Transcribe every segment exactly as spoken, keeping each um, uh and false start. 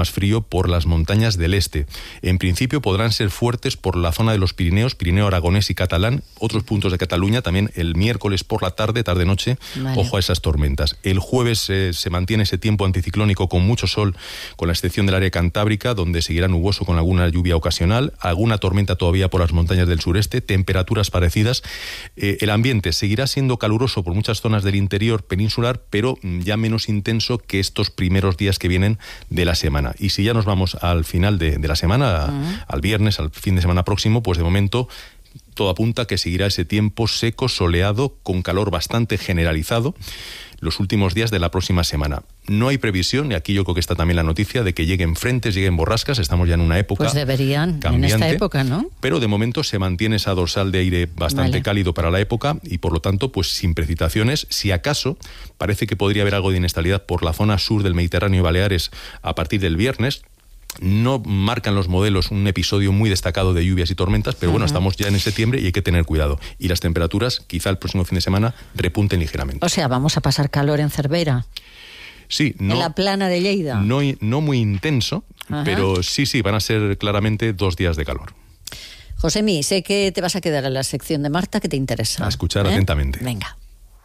más frío por las montañas del este. En principio podrán ser fuertes por la zona de los Pirineos, Pirineo aragonés y catalán, otros puntos de Cataluña, también el miércoles por la tarde, tarde-noche, vale. Ojo a esas tormentas. El jueves eh, se mantiene ese tiempo anticiclónico con mucho sol, con la excepción del área cantábrica, donde seguirá nuboso con alguna lluvia ocasional, alguna tormenta todavía por las montañas del sureste, temperaturas parecidas. Eh, el ambiente seguirá siendo caluroso por muchas zonas del interior peninsular, pero ya menos intenso que estos primeros días que vienen de la semana. Y si ya nos vamos al final de, de la semana, uh-huh. al viernes, al fin de semana próximo, pues de momento todo apunta que seguirá ese tiempo seco, soleado, con calor bastante generalizado los últimos días de la próxima semana. No hay previsión, y aquí yo creo que está también la noticia, de que lleguen frentes, lleguen borrascas. Estamos ya en una época Pues deberían, cambiante, en esta época, ¿no? Pero de momento se mantiene esa dorsal de aire bastante vale. cálido para la época y por lo tanto, pues sin precipitaciones. Si acaso, parece que podría haber algo de inestabilidad por la zona sur del Mediterráneo y Baleares a partir del viernes. No marcan los modelos un episodio muy destacado de lluvias y tormentas, pero uh-huh. bueno, estamos ya en septiembre y hay que tener cuidado. Y las temperaturas, quizá el próximo fin de semana, repunten ligeramente. O sea, vamos a pasar calor en Cervera. Sí, no, en la plana de Lleida. No, no muy intenso, uh-huh. pero sí, sí, van a ser claramente dos días de calor. Josemi, sé que te vas a quedar en la sección de Marta, que te interesa. A escuchar ¿eh? atentamente. Venga.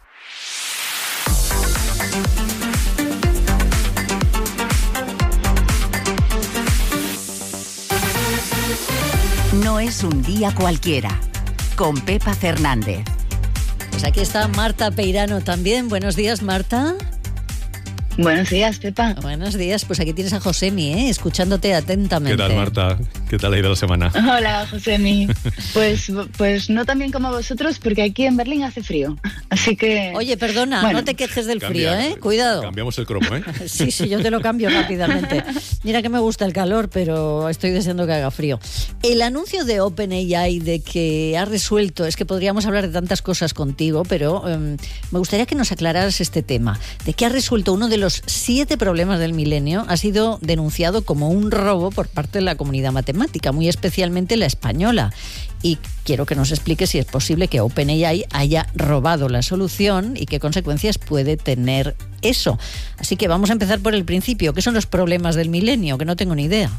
No es un día cualquiera, con Pepa Fernández. Pues aquí está Marta Peirano también. Buenos días, Marta. Buenos días, Pepa. Buenos días, pues aquí tienes a Josemi, ¿eh? Escuchándote atentamente. ¿Qué tal, Marta? ¿Qué tal ha ido la semana? Hola, Josemi. Pues, pues no tan bien como vosotros, porque aquí en Berlín hace frío. Así que... Oye, perdona, bueno, no te quejes del cambia, frío, ¿eh? Cuidado. Cambiamos el cromo, ¿eh? Sí, sí, yo te lo cambio rápidamente. Mira que me gusta el calor, pero estoy deseando que haga frío. El anuncio de OpenAI de que ha resuelto, es que podríamos hablar de tantas cosas contigo, pero um, me gustaría que nos aclararas este tema, de que ha resuelto uno de los Los siete problemas del milenio, ha sido denunciado como un robo por parte de la comunidad matemática, muy especialmente la española. Y quiero que nos explique si es posible que OpenAI haya robado la solución y qué consecuencias puede tener eso. Así que vamos a empezar por el principio. ¿Qué son los problemas del milenio? Que no tengo ni idea.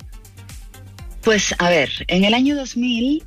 Pues a ver, en el año dos mil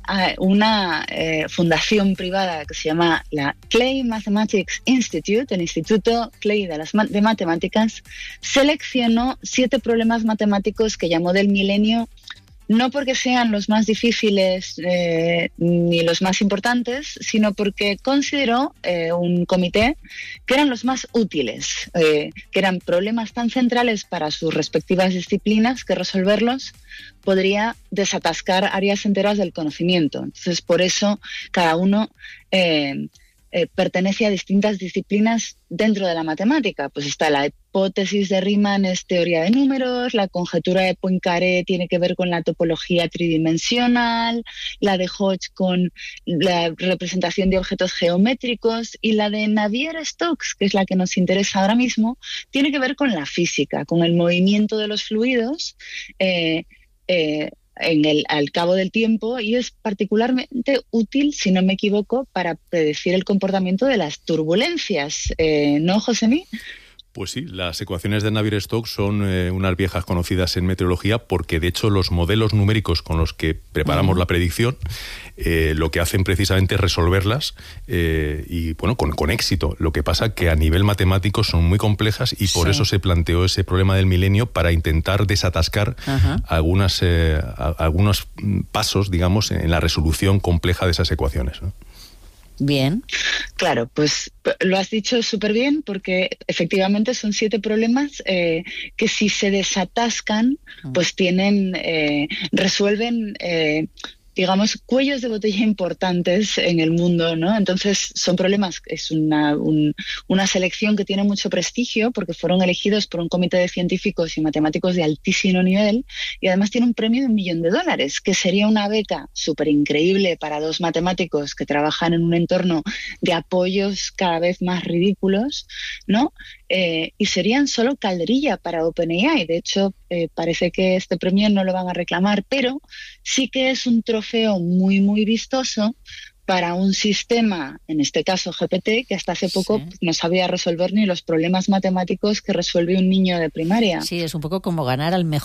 una eh, fundación privada que se llama la Clay Mathematics Institute, el Instituto Clay de, las, de Matemáticas, seleccionó siete problemas matemáticos que llamó del milenio, no porque sean los más difíciles eh, ni los más importantes, sino porque consideró eh, un comité que eran los más útiles, eh, que eran problemas tan centrales para sus respectivas disciplinas que resolverlos podría desatascar áreas enteras del conocimiento. Entonces, por eso cada uno eh, eh, pertenece a distintas disciplinas dentro de la matemática. Pues está la hipótesis de Riemann, es teoría de números, la conjetura de Poincaré tiene que ver con la topología tridimensional, la de Hodge con la representación de objetos geométricos y la de Navier-Stokes, que es la que nos interesa ahora mismo, tiene que ver con la física, con el movimiento de los fluidos eh, eh, en el, al cabo del tiempo, y es particularmente útil, si no me equivoco, para predecir el comportamiento de las turbulencias. Eh, ¿No, Josemi? Pues sí, las ecuaciones de Navier-Stokes son eh, unas viejas conocidas en meteorología, porque de hecho los modelos numéricos con los que preparamos uh-huh. la predicción eh, lo que hacen precisamente es resolverlas eh, y bueno, con, con éxito. Lo que pasa que a nivel matemático son muy complejas y por sí. eso se planteó ese problema del milenio, para intentar desatascar uh-huh. algunas, eh, a, algunos pasos, digamos, en la resolución compleja de esas ecuaciones, ¿no? Bien. Claro, pues lo has dicho súper bien, porque efectivamente son siete problemas eh, que si se desatascan, pues tienen, eh, resuelven, eh, digamos, cuellos de botella importantes en el mundo, ¿no? Entonces son problemas, es una, un, una selección que tiene mucho prestigio, porque fueron elegidos por un comité de científicos y matemáticos de altísimo nivel, y además tiene un premio de un millón de dólares, que sería una beca súper increíble para dos matemáticos que trabajan en un entorno de apoyos cada vez más ridículos, ¿no? Eh, y serían solo calderilla para OpenAI. De hecho, eh, parece que este premio no lo van a reclamar, pero sí que es un trofeo muy, muy vistoso para un sistema, en este caso G P T, que hasta hace poco sí. no sabía resolver ni los problemas matemáticos que resuelve un niño de primaria. Sí, es un poco como ganar al mejor